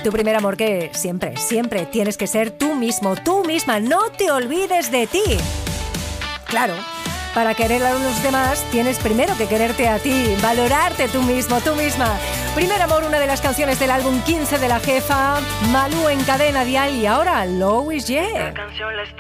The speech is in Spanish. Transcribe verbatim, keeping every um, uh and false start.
Tu primer amor, que siempre, siempre tienes que ser tú mismo, tú misma. No te olvides de ti. Claro, para querer a los demás tienes primero que quererte a ti, valorarte tú mismo, tú misma. Primer amor, una de las canciones del álbum quince de La Jefa, Malú en Cadena Dial y ahora Louis J. La canción la estoy